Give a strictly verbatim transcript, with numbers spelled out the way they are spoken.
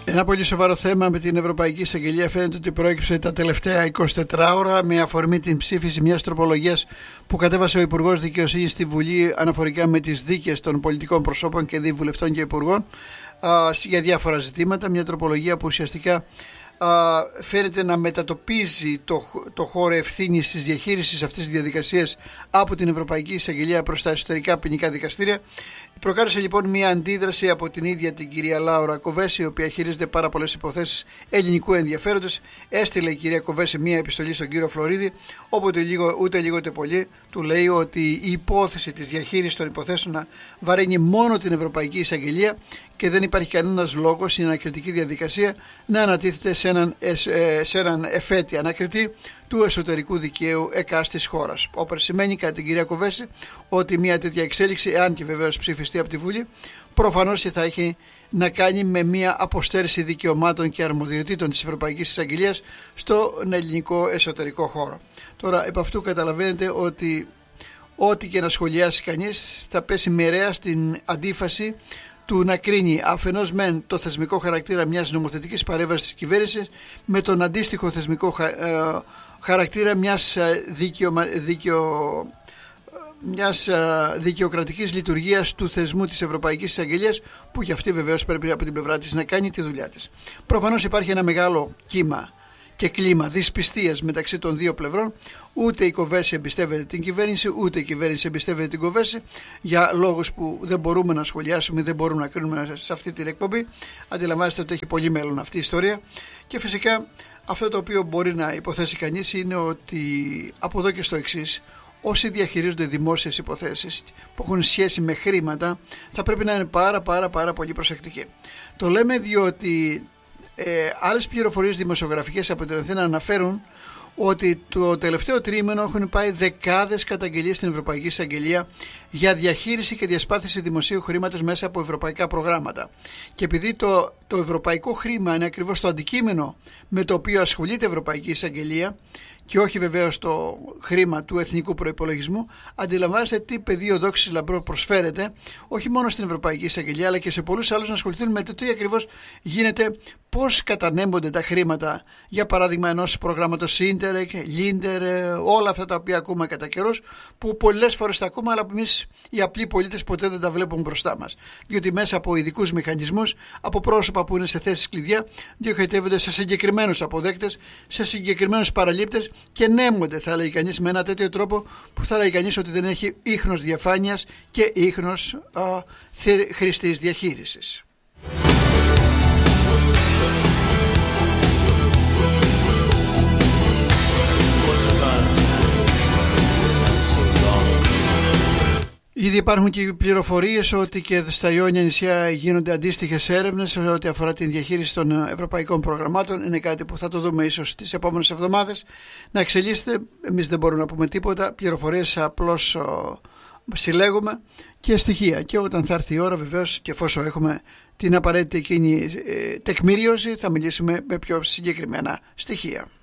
Ένα πολύ σοβαρό θέμα με την Ευρωπαϊκή Εισαγγελία φαίνεται ότι προέκυψε τα τελευταία εικοσιτέσσερις ώρα με αφορμή την ψήφιση μιας τροπολογίας που κατέβασε ο Υπουργός Δικαιοσύνης στη Βουλή αναφορικά με τις δίκες των πολιτικών προσώπων και δι' βουλευτών και υπουργών α, για διάφορα ζητήματα. Μια τροπολογία που ουσιαστικά α, φαίνεται να μετατοπίζει το, το χώρο ευθύνης της διαχείρισης αυτής της διαδικασίας από την Ευρωπαϊκή Εισαγγελία προς τα εσωτερικά ποινικά δικαστήρια. Προκάλεσε λοιπόν μια αντίδραση από την ίδια την κυρία Λάουρα Κοβέση, η οποία χειρίζεται πάρα πολλές υποθέσεις ελληνικού ενδιαφέροντος. Έστειλε η κυρία Κοβέση μια επιστολή στον κύριο Φλωρίδη, όπου λίγο, ούτε λίγο ούτε πολύ του λέει ότι η υπόθεση της διαχείρισης των υποθέσεων βαραίνει μόνο την Ευρωπαϊκή Εισαγγελία και δεν υπάρχει κανένας λόγος στην ανακριτική διαδικασία να ανατίθεται σε έναν, σε έναν εφέτη ανακριτή του εσωτερικού δικαίου εκάστης χώρας. Όπως σημαίνει κατά την κυρία Κοβέση ότι μια τέτοια εξέλιξη, εάν και βεβαίως ψηφιστεί από τη Βουλή, προφανώς και θα έχει να κάνει με μια αποστέρηση δικαιωμάτων και αρμοδιοτήτων της Ευρωπαϊκής Εισαγγελίας στον ελληνικό εσωτερικό χώρο. Τώρα, επ' αυτού καταλαβαίνετε ότι ό,τι και να σχολιάσει κανείς θα πέσει μοιραία στην αντίφαση του να κρίνει αφενός μεν το θεσμικό χαρακτήρα μιας νομοθετικής παρέμβασης της κυβέρνησης με τον αντίστοιχο θεσμικό χαρακτήρα μιας, δικαιο, δικαιο, μιας δικαιοκρατικής λειτουργίας του θεσμού της Ευρωπαϊκής Εισαγγελίας, που και αυτή βεβαίως πρέπει από την πλευρά της να κάνει τη δουλειά της. Προφανώς υπάρχει ένα μεγάλο κύμα και κλίμα δυσπιστίας μεταξύ των δύο πλευρών. Ούτε η Κοβέση εμπιστεύεται την κυβέρνηση, ούτε η κυβέρνηση εμπιστεύεται την Κοβέση, για λόγους που δεν μπορούμε να σχολιάσουμε, δεν μπορούμε να κρίνουμε σε αυτή την εκπομπή. Αντιλαμβάνεστε ότι έχει πολύ μέλλον αυτή η ιστορία. Και φυσικά αυτό το οποίο μπορεί να υποθέσει κανείς είναι ότι από εδώ και στο εξής, όσοι διαχειρίζονται δημόσιες υποθέσεις που έχουν σχέση με χρήματα θα πρέπει να είναι πάρα πάρα πάρα πολύ προσεκτικοί. Το λέμε διότι Ε, άλλες πληροφορίες δημοσιογραφικές από την Αθήνα αναφέρουν ότι το τελευταίο τρίμηνο έχουν πάει δεκάδες καταγγελίες στην Ευρωπαϊκή Εισαγγελία για διαχείριση και διασπάθηση δημοσίου χρήματος μέσα από ευρωπαϊκά προγράμματα. Και επειδή το, το ευρωπαϊκό χρήμα είναι ακριβώς το αντικείμενο με το οποίο ασχολείται η Ευρωπαϊκή Εισαγγελία και όχι βεβαίως το χρήμα του εθνικού προϋπολογισμού, αντιλαμβάνεστε τι πεδίο δόξης λαμπρό προσφέρεται όχι μόνο στην Ευρωπαϊκή Εισαγγελία αλλά και σε πολλούς άλλους να ασχοληθούν με το τι ακριβώς γίνεται, πώς κατανέμονται τα χρήματα, για παράδειγμα ενός προγράμματος Ίντερεκ, Λίντερ, όλα αυτά τα οποία ακούμε κατά καιρούς, που πολλές φορές τα ακούμε αλλά που εμείς οι απλοί πολίτες ποτέ δεν τα βλέπουμε μπροστά μας, διότι μέσα από ειδικούς μηχανισμούς, από πρόσωπα που είναι σε θέσεις κλειδιά, διοχετεύονται σε συγκεκριμένους αποδέκτες, σε συγκεκριμένους παραλήπτες και νέμονται, θα λέει κανείς, με ένα τέτοιο τρόπο που θα λέει κανείς ότι δεν έχει ίχνος διαφάνειας και ίχνος α, χρηστής διαχείρισης. Ήδη υπάρχουν και πληροφορίες ότι και στα Ιόνια νησιά γίνονται αντίστοιχες έρευνες ό,τι αφορά την διαχείριση των ευρωπαϊκών προγραμμάτων. Είναι κάτι που θα το δούμε ίσως τις επόμενες εβδομάδες να εξελίσσεται. Εμείς δεν μπορούμε να πούμε τίποτα, πληροφορίες απλώς ο, συλλέγουμε και στοιχεία. Και όταν θα έρθει η ώρα, βεβαίως, και εφόσον έχουμε την απαραίτητη εκείνη ε, τεκμηρίωση, θα μιλήσουμε με πιο συγκεκριμένα στοιχεία.